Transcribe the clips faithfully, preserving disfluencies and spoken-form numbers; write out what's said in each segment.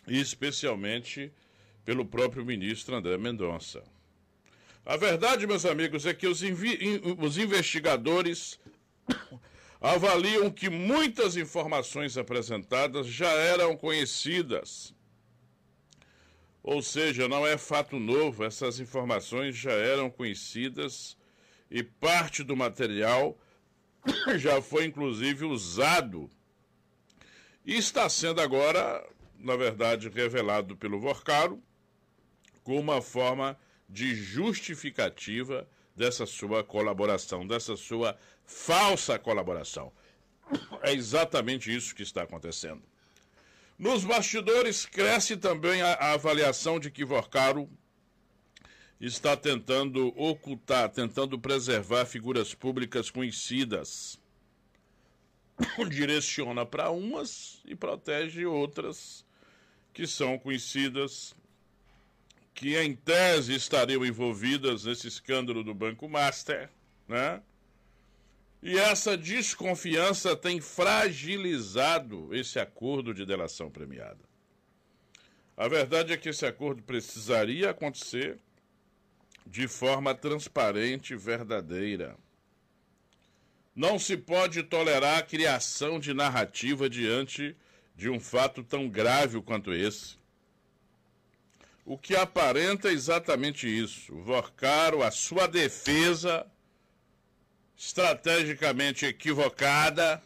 e especialmente pelo próprio ministro André Mendonça. A verdade, meus amigos, é que os, os investigadores avaliam que muitas informações apresentadas já eram conhecidas. Ou seja, não é fato novo, essas informações já eram conhecidas e parte do material já foi inclusive usado e está sendo agora, na verdade, revelado pelo Vorcaro como uma forma de justificativa dessa sua colaboração, dessa sua falsa colaboração. É exatamente isso que está acontecendo. Nos bastidores, cresce também a, a avaliação de que Vorcaro está tentando ocultar, tentando preservar figuras públicas conhecidas. Direciona para umas e protege outras que são conhecidas, que em tese estariam envolvidas nesse escândalo do Banco Master, né? E essa desconfiança tem fragilizado esse acordo de delação premiada. A verdade é que esse acordo precisaria acontecer de forma transparente e verdadeira. Não se pode tolerar a criação de narrativa diante de um fato tão grave quanto esse. O que aparenta é exatamente isso. O Vorcaro, a sua defesa estrategicamente equivocada.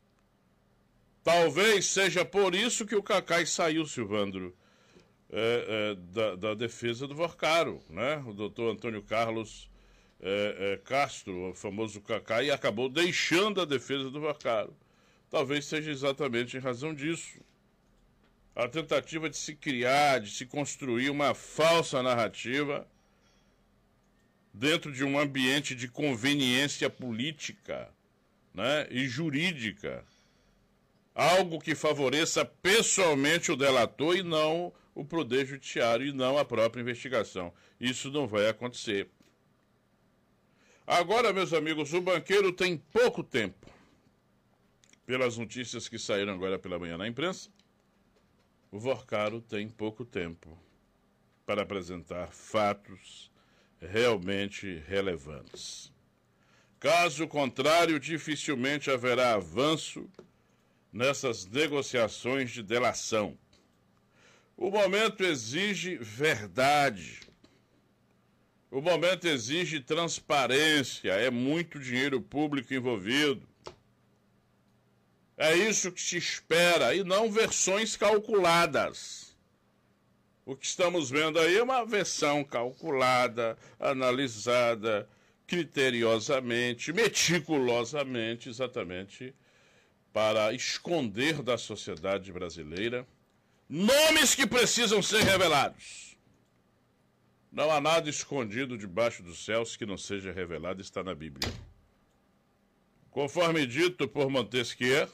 Talvez seja por isso que o Cacai saiu, Silvandro, é, é, da, da defesa do Vorcaro, né? O doutor Antônio Carlos é, é, Castro, o famoso Cacai, acabou deixando a defesa do Vorcaro. Talvez seja exatamente em razão disso. A tentativa de se criar, de se construir uma falsa narrativa dentro de um ambiente de conveniência política, né, e jurídica. Algo que favoreça pessoalmente o delator e não o poder judiciário e não a própria investigação. Isso não vai acontecer. Agora, meus amigos, o banqueiro tem pouco tempo. Pelas notícias que saíram agora pela manhã na imprensa, o Vorcaro tem pouco tempo para apresentar fatos realmente relevantes. Caso contrário, dificilmente haverá avanço nessas negociações de delação. O momento exige verdade. O momento exige transparência. É muito dinheiro público envolvido. É isso que se espera e não versões calculadas. O que estamos vendo aí é uma versão calculada, analisada, criteriosamente, meticulosamente, exatamente, para esconder da sociedade brasileira nomes que precisam ser revelados. Não há nada escondido debaixo dos céus que não seja revelado, está na Bíblia. Conforme dito por Montesquieu,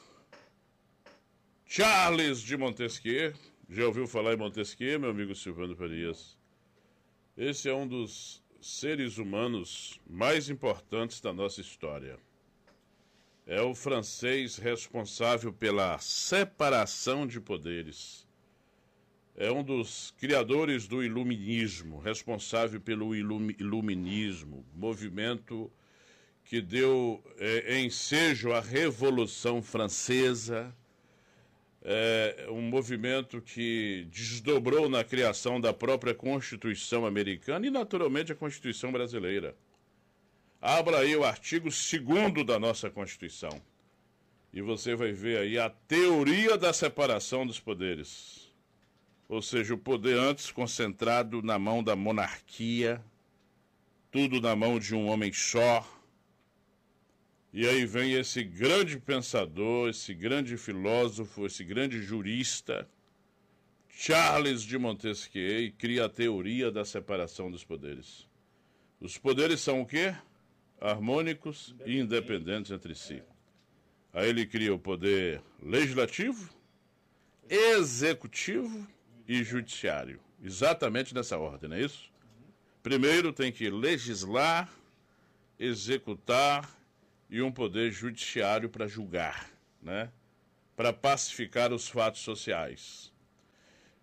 Charles de Montesquieu, já ouviu falar em Montesquieu, meu amigo Silvano Farias? Esse é um dos seres humanos mais importantes da nossa história. É o francês responsável pela separação de poderes. É um dos criadores do iluminismo, responsável pelo ilum, iluminismo, movimento que deu é, ensejo à Revolução Francesa. É um movimento que desdobrou na criação da própria Constituição americana e, naturalmente, a Constituição brasileira. Abra aí o artigo segundo da nossa Constituição e você vai ver aí a teoria da separação dos poderes. Ou seja, o poder antes concentrado na mão da monarquia, tudo na mão de um homem só. E aí vem esse grande pensador, esse grande filósofo, esse grande jurista, Charles de Montesquieu, e cria a teoria da separação dos poderes. Os poderes são o quê? Harmônicos e independentes entre si. Aí ele cria o poder legislativo, executivo e judiciário. Exatamente nessa ordem, não é isso? Primeiro tem que legislar, executar e um poder judiciário para julgar, né? Para pacificar os fatos sociais.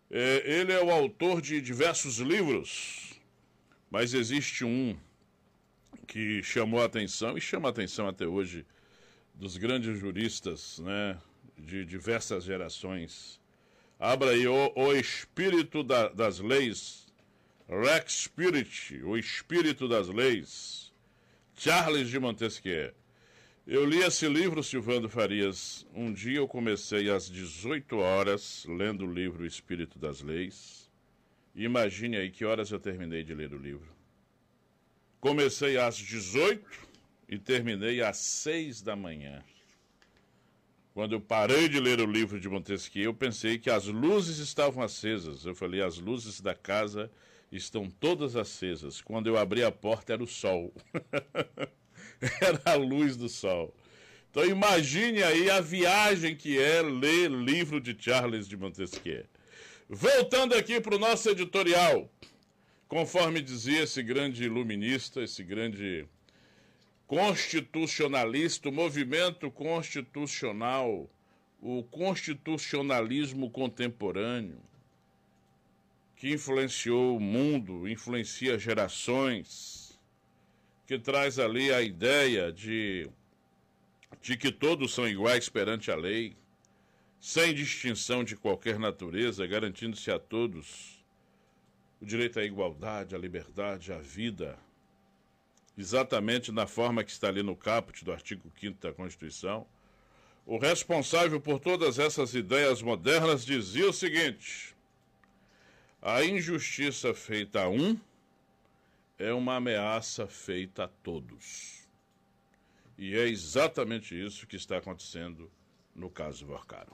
É, ele é o autor de diversos livros, mas existe um que chamou a atenção e chama a atenção até hoje dos grandes juristas, né, de diversas gerações. Abra aí o, o Espírito da, das Leis, Rex Spirit, o Espírito das Leis, Charles de Montesquieu. Eu li esse livro, Silvando Farias. Um dia eu comecei às dezoito horas, lendo o livro Espírito das Leis. Imagine aí que horas eu terminei de ler o livro. Comecei às dezoito e terminei às seis da manhã. Quando eu parei de ler o livro de Montesquieu, eu pensei que as luzes estavam acesas. Eu falei, as luzes da casa estão todas acesas. Quando eu abri a porta, era o sol. Era a luz do sol. Então imagine aí a viagem que é ler livro de Charles de Montesquieu. Voltando aqui para o nosso editorial, conforme dizia esse grande iluminista, esse grande constitucionalista, o movimento constitucional, o constitucionalismo contemporâneo, que influenciou o mundo, influencia gerações, que traz ali a ideia de, de que todos são iguais perante a lei, sem distinção de qualquer natureza, garantindo-se a todos o direito à igualdade, à liberdade, à vida, exatamente na forma que está ali no caput do artigo quinto da Constituição. O responsável por todas essas ideias modernas dizia o seguinte: a injustiça feita a um é uma ameaça feita a todos. E é exatamente isso que está acontecendo no caso Vorcaro.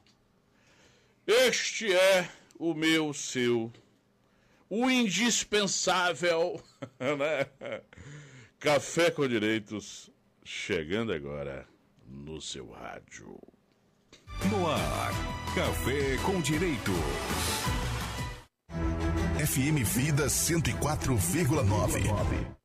Este é o meu, seu, o indispensável, né? Café com Direitos, chegando agora no seu rádio. No ar, Café com Direitos. F M Vida cento e quatro vírgula nove.